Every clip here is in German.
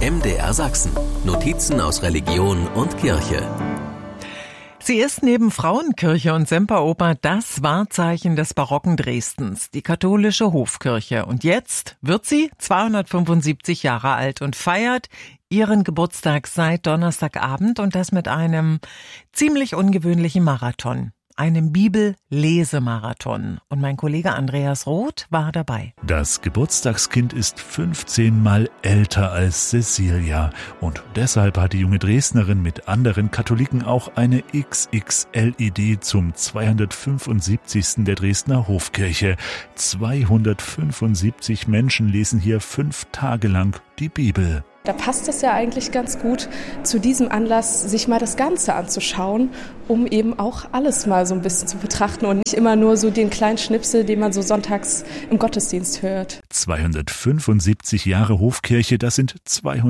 MDR Sachsen. Notizen aus Religion und Kirche. Sie ist neben Frauenkirche und Semperoper das Wahrzeichen des barocken Dresdens, die katholische Hofkirche. Und jetzt wird sie 275 Jahre alt und feiert ihren Geburtstag seit Donnerstagabend, und das mit einem ziemlich ungewöhnlichen Marathon. Einem Bibel-Lesemarathon. Und mein Kollege Andreas Roth war dabei. Das Geburtstagskind ist 15 Mal älter als Cecilia. Und deshalb hat die junge Dresdnerin mit anderen Katholiken auch eine XXL-Idee zum 275. der Dresdner Hofkirche. 275 Menschen lesen hier 5 Tage lang die Bibel. Da passt es ja eigentlich ganz gut, zu diesem Anlass sich mal das Ganze anzuschauen, um eben auch alles mal so ein bisschen zu betrachten und nicht immer nur so den kleinen Schnipsel, den man so sonntags im Gottesdienst hört. 275 Jahre Hofkirche, das sind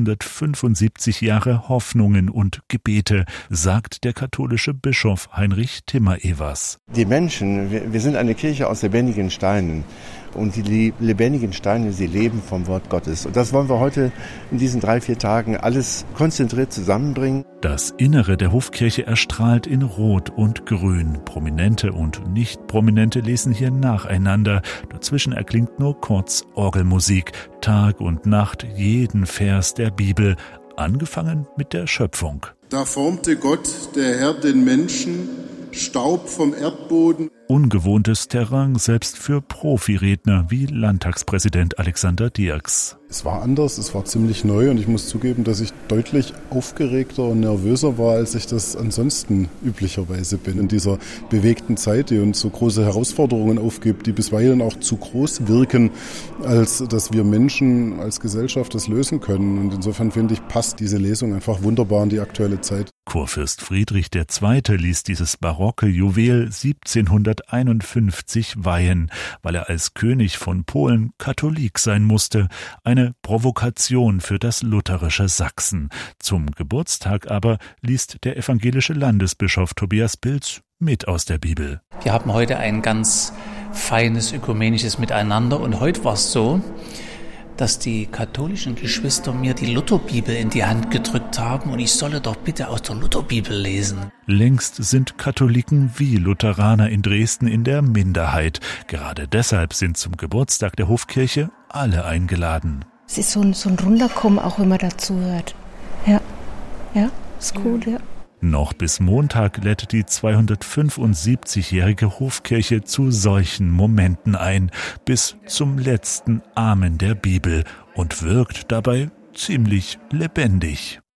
275 Jahre Hoffnungen und Gebete, sagt der katholische Bischof Heinrich Timmer-Evers. Die Menschen, wir sind eine Kirche aus lebendigen Steinen. Und die lebendigen Steine, sie leben vom Wort Gottes. Und das wollen wir heute in diesen 3-4 Tagen alles konzentriert zusammenbringen. Das Innere der Hofkirche erstrahlt in Rot und Grün. Prominente und Nicht-Prominente lesen hier nacheinander. Dazwischen erklingt nur kurz Orgelmusik. Tag und Nacht jeden Vers der Bibel. Angefangen mit der Schöpfung. Da formte Gott, der Herr, den Menschen, Staub vom Erdboden. Ungewohntes Terrain, selbst für Profiredner wie Landtagspräsident Alexander Dierks. Es war anders, es war ziemlich neu und ich muss zugeben, dass ich deutlich aufgeregter und nervöser war, als ich das ansonsten üblicherweise bin. In dieser bewegten Zeit, die uns so große Herausforderungen aufgibt, die bisweilen auch zu groß wirken, als dass wir Menschen als Gesellschaft das lösen können. Und insofern finde ich, passt diese Lesung einfach wunderbar in die aktuelle Zeit. Kurfürst Friedrich II. Ließ dieses barocke Juwel 1751 weihen, weil er als König von Polen Katholik sein musste. Eine Provokation für das lutherische Sachsen. Zum Geburtstag aber liest der evangelische Landesbischof Tobias Pilz mit aus der Bibel. Wir haben heute ein ganz feines ökumenisches Miteinander, und heute war es so, dass die katholischen Geschwister mir die Lutherbibel in die Hand gedrückt haben und ich solle doch bitte aus der Lutherbibel lesen. Längst sind Katholiken wie Lutheraner in Dresden in der Minderheit. Gerade deshalb sind zum Geburtstag der Hofkirche alle eingeladen. Es ist so ein Runterkommen, auch wenn man dazu hört. Ja, ist cool, ja. Noch bis Montag lädt die 275-jährige Hofkirche zu solchen Momenten ein, bis zum letzten Amen der Bibel, und wirkt dabei ziemlich lebendig.